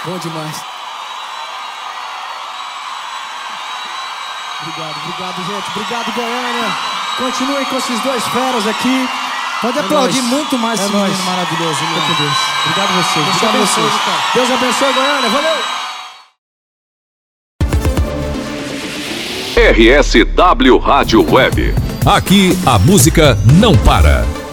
Bom demais. Obrigado, gente. Obrigado, Goiânia. Continuem com esses dois feras aqui. Pode aplaudir muito mais esse menino maravilhoso. Obrigado a vocês. Obrigado a vocês. Deus abençoe, Goiânia. Valeu! RSW Rádio Web. Aqui a música não para.